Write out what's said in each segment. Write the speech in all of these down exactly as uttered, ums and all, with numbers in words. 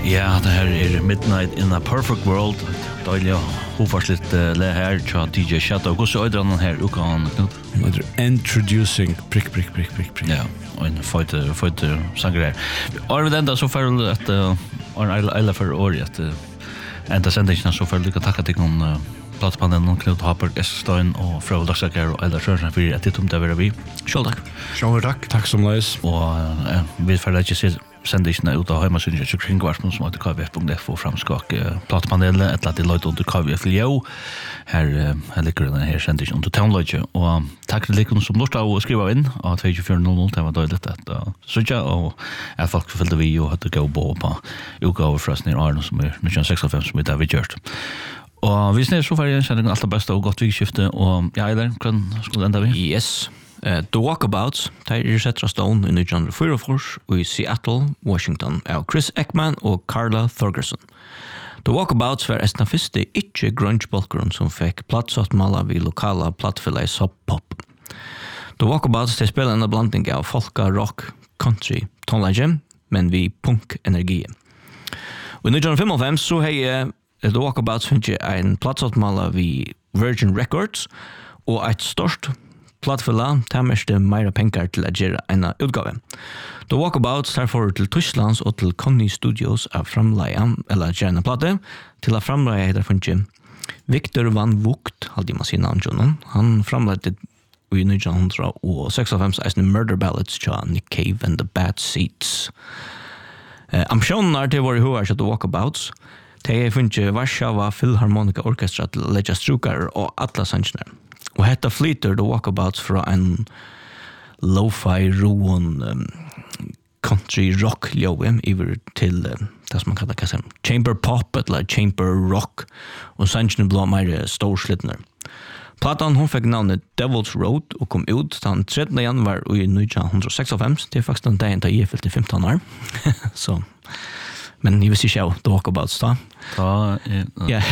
Ja, det här är Midnight in a Perfect World. Dåliga hofarsligt le här till D J Shadow. Hur så är den här ukan Knut? Introducing prick prick prick prick prick. Ja, och en fighter fighter sangre. Är det ända så för att är alla för året ända sändningen så för lycka tacka till någon platspanelen Knut Harper Geststein och Frau Dagsakar och Ella Sörensen för att det tomte över vi. Skål tack. Skål tack. Tack som läs. Och vi får lägga sig sändningen ut av hemsidan så kring kvarten som att K V F punkt F och framskak platspanelen ett lat i lite under K V F Leo. Här här ligger den här sändningen under Townlodge och tack till likon som lust att skriva in att två fyra noll noll det var dåligt att så ja och jag folk följde vi och hade gå på på utgåva för oss ner Arne som är nitton sextiofem som vi där vi gjort. Och vi snär så för en sändning allt bästa och gott vikskifte och ja eller kan skulle ända vi. Yes. Uh, The Walkabouts, det er Setra Stone i nitton fyrtiofyra og i Seattle, Washington, av Chris Ekman og Carla Thorgerson. The Walkabouts var estna fyrste ikke grunge-bolkeren som fikk platsåttmala vid lokala plattfylla i Sub-Pop. The Walkabouts til spiller en blanding av folka, rock, country, tonelage, men vi punk-energi. Og i nitton femtiofem så hei The Walkabouts finnes en platsåttmala vid Virgin Records og et størst plattfylla tæmmerste meira penger til å gjøre en utgave. The Walkabouts tar for til Tysklands og til Conny Studios av framleia, eller gjerne platte, til å framleia heter funnet Victor van Vogt, hadde man sin navn John. Han framleide i nitton sekstifem eisne Murder Ballads til Nick Cave and the Bad Seeds. Uh, Ambitionen er til våre hover til The Walkabouts. De har funnet Warszawa Philharmonica Orchestra til å legge strukar og alle sannsjoner. Og hetta flyter The Walkabouts fra en lo-fi roen um, country rock ljói iver til uh, det som man kallar kassem chamber pop eller chamber rock og sannsjonen blå meir storslitner. Platan hon fikk navnet Devil's Road og kom ut den trettende januar i nitton sekstifem. Det er faktisk den dagen da jeg fylte femton år. Så, men jeg visste ikke av The Walkabouts da. Ta, ja.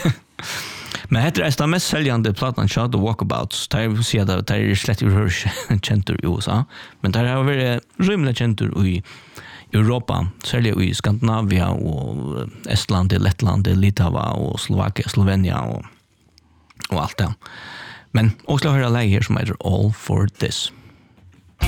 Men heter det den mest säljande plattan The Walkabouts. Det är så att det är slett ur käntor i U S A. Men det har varit rymliga käntor i Europa. Särskilt i Skandinavia och Estland, Lettland, Litava och Slovakia, Slovenia och, och allt det. Men också höra läge här som heter All for This.